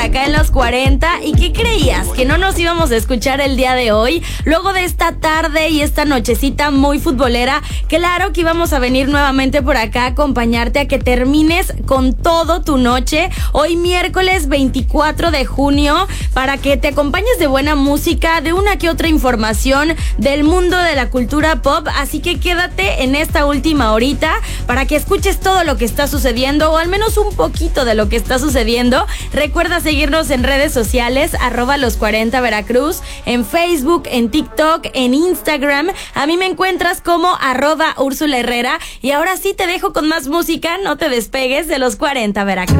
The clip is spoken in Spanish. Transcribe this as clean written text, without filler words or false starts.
acá en los 40. ¿Y qué creías? ¿Que no nos íbamos a escuchar el día de hoy? Luego de esta tarde y esta nochecita muy futbolera, claro que íbamos a venir nuevamente por acá a acompañarte a que termines con todo tu noche. Hoy miércoles 24 de junio, para que te acompañes de buena música, de una que otra información del mundo de la cultura pop. Así que quédate en esta última horita para que escuches todo lo que está sucediendo, o al menos un poquito de lo que está sucediendo. Recuerda seguirnos en redes sociales, @los40 Veracruz, en Facebook, en TikTok, en Instagram. A mí me encuentras como @Úrsula Herrera. Y ahora sí te dejo con más música. No te despegues de los 40 Veracruz.